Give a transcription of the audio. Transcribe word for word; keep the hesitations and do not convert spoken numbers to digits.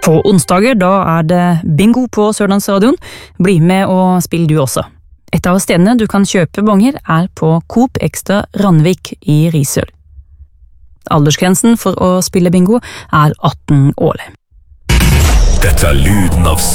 På onsdager da er det bingo på Sørlandsradion. Bli med og spill du også. Et av stedene du kan kjøpe bonger er på Coop Extra Randvik i Risør. Aldersgrensen for å spille bingo er atten år. Dette er lyden av